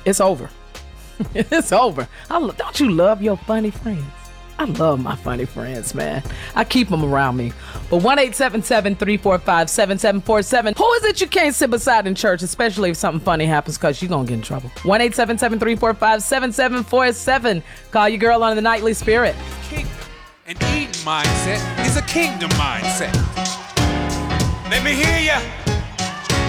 It's over. It's over. Don't you love your funny friends? I love my funny friends, man. I keep them around me. But 1-877-345-7747. Who is it you can't sit beside in church, especially if something funny happens, because you're going to get in trouble. 1-877-345-7747. Call your girl on the Nightly Spirit. Kingdom. An Eden mindset is a kingdom mindset. Let me hear ya.